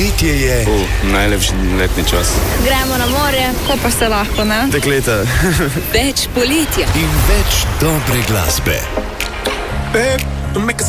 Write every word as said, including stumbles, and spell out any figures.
Poletje je uh, najlepši letni čas. Gremo na morje, ko pa se lahko, ne? Dekleta. Več poletja In več dobre glasbe. Babe, make a